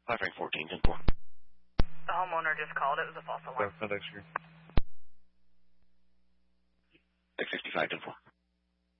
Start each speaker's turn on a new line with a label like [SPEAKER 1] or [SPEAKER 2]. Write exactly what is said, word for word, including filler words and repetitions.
[SPEAKER 1] five Frank fourteen, ten four.
[SPEAKER 2] The homeowner just called. It was a false alarm.
[SPEAKER 3] FedEx here.
[SPEAKER 1] six sixty-five, ten four.